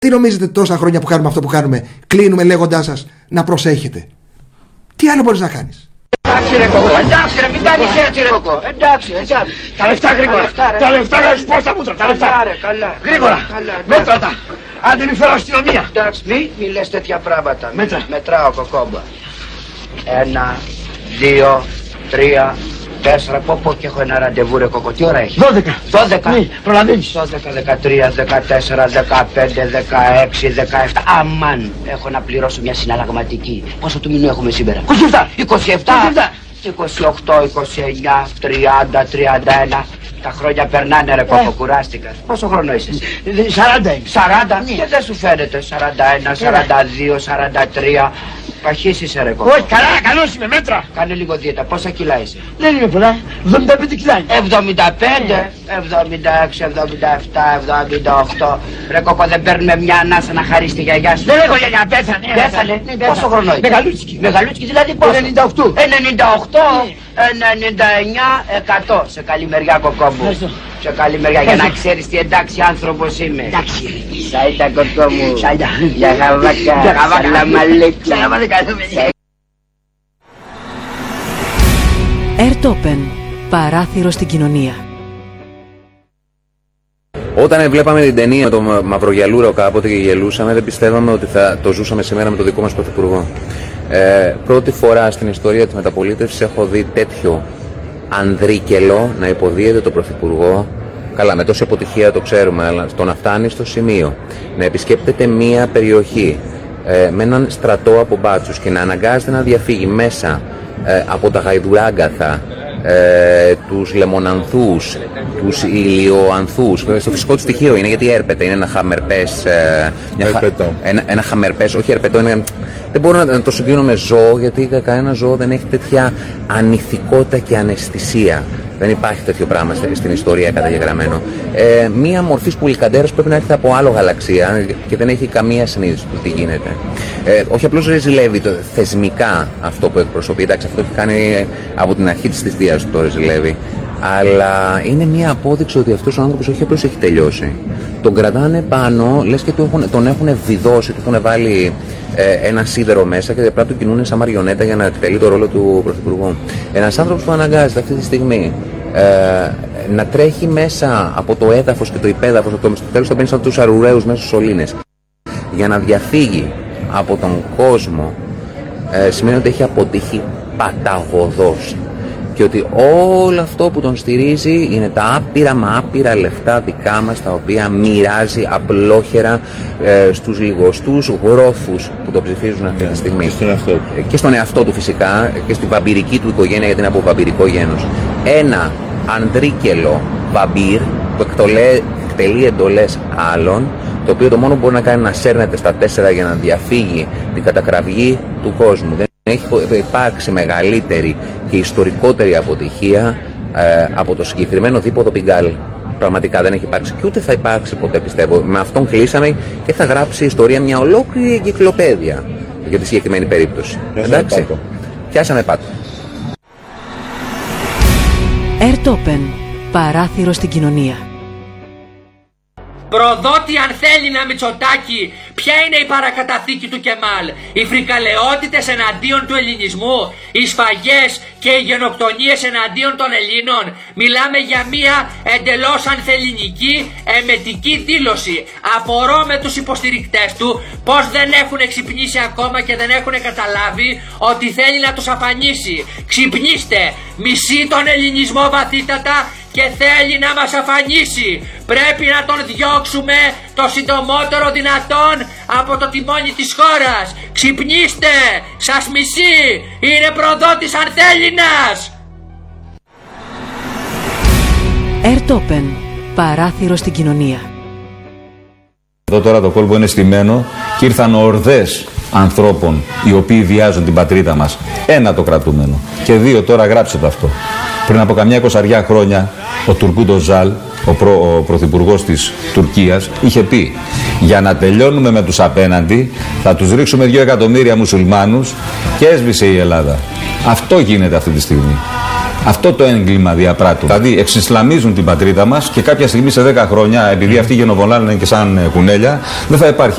Τι νομίζετε τόσα χρόνια που κάνουμε αυτό που κάνουμε, κλείνουμε λέγοντάς σας να προσέχετε? Τι άλλο μπορείς να κάνεις? Εντάξει ρε Κοκό, εντάξει ρε, μην κάνεις έτσι ρε Κοκό. Εντάξει. Τα λεφτά γρήγορα. Τα λεφτά να σου πω στα μούτρα, τα λεφτά. Γρήγορα, μέτρα τα. Άντε μη φέρω αστυνομία. Εντάξει, μη λες τέτοια πράγματα. Μετράω Κοκόμπα. 1, 2, 3, 4, πω και έχω ένα ραντεβού ρε Κοκό. Τι ώρα έχει? 12. Ναι, προλαβαίνεις. 12, 13, 14, 15, 16, 17. Αμάν, έχω να πληρώσω μια συναλλαγματική. Πόσο του μηνού έχουμε σήμερα? 27. 28, 29, 30, 31. Τα χρόνια περνάνε ρε Κοκό, κουράστηκα. Πόσο χρόνο είσαι? 40. Και δεν σου φαίνεται? 41, 42, 43. Παχύς είσαι ρε Κοκό. Όχι, καλός είμαι, μέτρα. Κάνε λίγο δίαιτα, πόσα κιλά είσαι? Δεν είμαι πολλά, 75 κιλά. 75, 76, 77, 78. Ρε Κοκό, δεν παίρνουμε μια ανάσα να χαρίσει τη γιαγιά σου? Δεν έχω γιαγιά, πέθανε. Πόσο χρόνο είναι? Μεγαλούτσικη δηλαδή πόσο? 98. 98, 99, 100. Σε καλή μεριά Κοκό μου. Σε καλή μεριά, για να ξέρεις τι εντάξει άνθρωπος είμαι. Εντάξει. Σάιτα Κοκό μου. Σάιτα. Για χαβάκα. Σαλαμαλέκου. Ερτόπεν. Παράθυρο στην κοινωνία. Όταν βλέπαμε την ταινία με το Μαυρογιαλούρο κάποτε και γελούσαμε, δεν πιστεύαμε ότι θα το ζούσαμε σήμερα με τον δικό μας πρωθυπουργό. Πρώτη φορά στην ιστορία της μεταπολίτευσης έχω δει τέτοιο ανδρίκελο να υποδίεται τον πρωθυπουργό. Καλά, με τόση αποτυχία το ξέρουμε, αλλά στο να φτάνει στο σημείο να επισκέπτεται μία περιοχή με έναν στρατό από μπάτσους και να αναγκάζεται να διαφύγει μέσα από τα γαϊδουράγκαθα, τους λεμονανθούς, τους ηλιοανθούς. Στο φυσικό του στοιχείο είναι, γιατί έρπεται, είναι ένα χαμερπές, ένα χαμερπές, όχι ερπετό, είναι, δεν μπορώ να το συγκρίνω με ζώο, γιατί κανένα ζώο δεν έχει τέτοια ανηθικότητα και αναισθησία. Δεν υπάρχει τέτοιο πράγμα στην ιστορία καταγεγραμμένο. Μία μορφή πουλικαντέρας πρέπει να έρθει από άλλο γαλαξία και δεν έχει καμία συνείδηση του τι γίνεται. Όχι απλώς ρεζιλεύει θεσμικά αυτό που εκπροσωπεί, εντάξει, αυτό έχει κάνει από την αρχή της θητείας του το ρεζιλεύει. Αλλά είναι μια απόδειξη ότι αυτός ο άνθρωπος όχι απλώς έχει τελειώσει. Τον κρατάνε πάνω, λες και τον έχουν βιδώσει, του έχουν βάλει ένα σίδερο μέσα και απλά του κινούν σαν μαριονέτα για να εκτελεί το ρόλο του πρωθυπουργού. Ένας άνθρωπος που αναγκάζεται αυτή τη στιγμή να τρέχει μέσα από το έδαφος και το υπέδαφος, στο τέλος θα μπαίνει σαν τους αρουραίους μέσα στους σωλήνες, για να διαφύγει από τον κόσμο, σημαίνει ότι έχει αποτύχει παταγωδώς. Και ότι όλο αυτό που τον στηρίζει είναι τα άπειρα λεφτά δικά μας, τα οποία μοιράζει απλόχερα στους λιγοστούς γρόφους που το ψηφίζουν αυτή τη στιγμή. Και στον εαυτό του φυσικά, και στη βαμπυρική του οικογένεια, γιατί είναι από βαμπυρικό γένος. Ένα ανδρίκελο βαμπύρ που εκτελεί εντολές άλλων, το οποίο το μόνο που μπορεί να κάνει είναι να σέρνεται στα 4 για να διαφύγει την κατακραυγή του κόσμου. Δεν έχει υπάρξει μεγαλύτερη και ιστορικότερη αποτυχία από το συγκεκριμένο δίποδο Πιγκάλ. Πραγματικά δεν έχει υπάρξει και ούτε θα υπάρξει ποτέ, πιστεύω. Με αυτόν κλείσαμε και θα γράψει η ιστορία μια ολόκληρη εγκυκλοπαίδεια για τη συγκεκριμένη περίπτωση. Εντάξει, πιάσαμε πάτο. Ερτόπεν. Παράθυρο στην κοινωνία. Προδότη αν θέλει να Μητσοτάκη, ποια είναι η παρακαταθήκη του Κεμάλ? Οι φρικαλαιότητες εναντίον του ελληνισμού, οι σφαγές και οι γενοκτονίες εναντίον των Ελλήνων. Μιλάμε για μια εντελώς ανθελληνική εμετική δήλωση. Απορώ με τους υποστηρικτές του πως δεν έχουν ξυπνήσει ακόμα και δεν έχουν καταλάβει ότι θέλει να τους αφανίσει. Ξυπνήστε, μισεί τον ελληνισμό βαθύτατα και θέλει να μας αφανίσει. Πρέπει να τον διώξουμε το συντομότερο δυνατόν από το τιμόνι της χώρας. Ξυπνήστε, σας μισεί, είναι προδότης ανθέλληνας. Ερτόπεν. Παράθυρο στην κοινωνία. Εδώ τώρα το κόλπο είναι στημένο και ήρθαν ορδές ανθρώπων οι οποίοι βιάζουν την πατρίδα μας. 1 το κρατούμενο και 2 τώρα, γράψτε το αυτό. Πριν από καμιά 20 χρόνια ο Τουρκούντο Ζάλ, ο πρωθυπουργός της Τουρκίας, είχε πει: για να τελειώνουμε με τους απέναντι θα τους ρίξουμε 2 εκατομμύρια μουσουλμάνους, και έσβησε η Ελλάδα. Αυτό γίνεται αυτή τη στιγμή. Αυτό το έγκλημα διαπράττουν. Δηλαδή εξισλαμίζουν την πατρίδα μας και κάποια στιγμή σε 10 χρόνια, επειδή αυτοί γενοβολάνε και σαν κουνέλια, δεν θα υπάρχει